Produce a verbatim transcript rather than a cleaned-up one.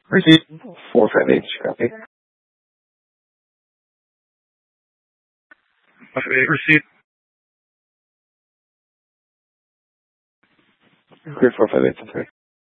Receipt four five eight, copy. Five eight, receipt. Clear four five eight, okay.